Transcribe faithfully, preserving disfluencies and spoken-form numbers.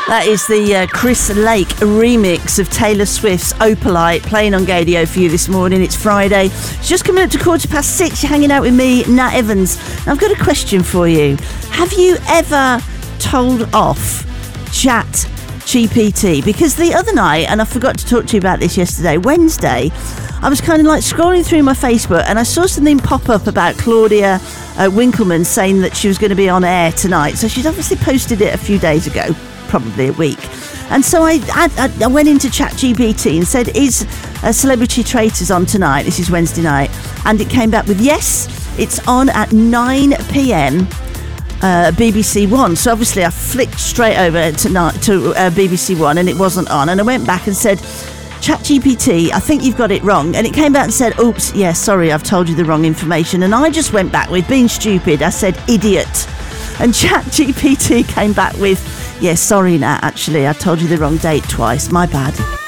That is the uh, Chris Lake remix of Taylor Swift's Opalite, playing on Gadio for you this morning. It's Friday. It's just coming up to quarter past six. You're hanging out with me, Nat Evans. Now, I've got a question for you. Have you ever told off Chat G P T? Because the other night, and I forgot to talk to you about this yesterday, Wednesday, I was kind of like scrolling through my Facebook and I saw something pop up about Claudia uh, Winkleman saying that she was going to be on air tonight. So she'd obviously posted it a few days ago, probably a week. And so I, I, I went into Chat G P T and said, is uh, Celebrity Traitors on tonight? This is Wednesday night. And it came back with, yes, it's on at nine p.m. Uh, B B C One. So obviously I flicked straight over to, to uh, B B C One and it wasn't on. And I went back and said, Chat G P T, I think you've got it wrong. And it came back and said, oops, yeah, sorry, I've told you the wrong information. And I just went back with being stupid. I said, idiot. And Chat G P T came back with, yeah, sorry, Nat, actually, I told you the wrong date twice. My bad.